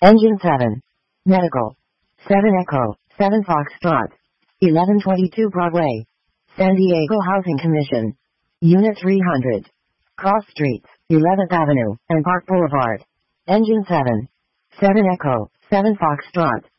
Engine 7. Medical. 7 Echo, 7 Foxtrot. 1122 Broadway. San Diego Housing Commission. Unit 300. Cross Streets, 11th Avenue, and Park Boulevard. Engine 7. 7 Echo, 7 Foxtrot.